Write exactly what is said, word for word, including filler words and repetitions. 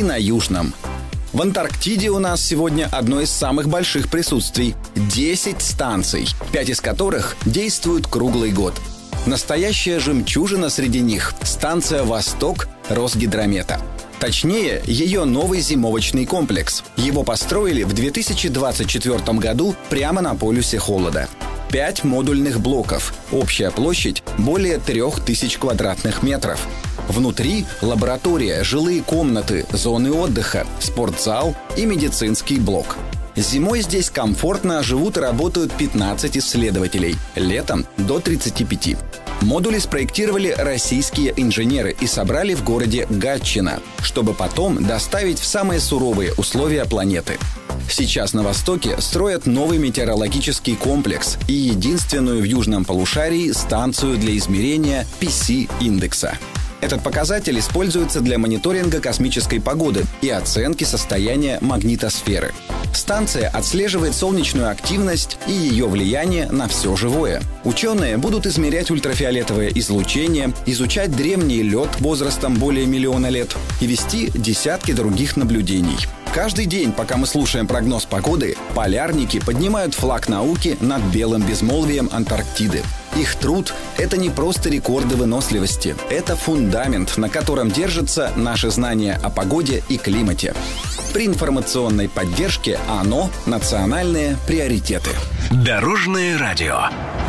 на Южном. В Антарктиде у нас сегодня одно из самых больших присутствий – десять станций, пять из которых действуют круглый год. Настоящая жемчужина среди них – станция «Восток» Росгидромета. Точнее, ее новый зимовочный комплекс. Его построили в две тысячи двадцать четвёртом году прямо на полюсе холода. Пять модульных блоков. Общая площадь более трех тысяч квадратных метров. Внутри лаборатория, жилые комнаты, зоны отдыха, спортзал и медицинский блок. Зимой здесь комфортно живут и работают пятнадцать исследователей, летом – до тридцати пяти. Модули спроектировали российские инженеры и собрали в городе Гатчина, чтобы потом доставить в самые суровые условия планеты. Сейчас на Востоке строят новый метеорологический комплекс и единственную в южном полушарии станцию для измерения пи си-индекса. Этот показатель используется для мониторинга космической погоды и оценки состояния магнитосферы. Станция отслеживает солнечную активность и ее влияние на все живое. Ученые будут измерять ультрафиолетовое излучение, изучать древний лед возрастом более миллиона лет и вести десятки других наблюдений. Каждый день, пока мы слушаем прогноз погоды, полярники поднимают флаг науки над белым безмолвием Антарктиды. Их труд – это не просто рекорды выносливости. Это фундамент, на котором держатся наши знания о погоде и климате. При информационной поддержке ОНО «Национальные приоритеты». Дорожное радио.